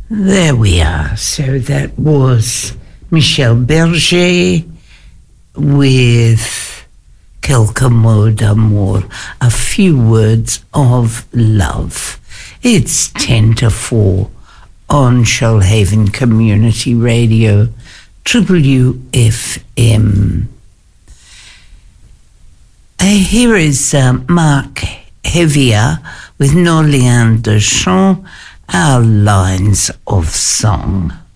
There we are. So that was Michel Berger with Quelques mots d'amour, a few words of love. It's 10 to 4 on Shoalhaven Community Radio, WFM. Here is Mark Hevier with Nos liens de chant, our lines of song.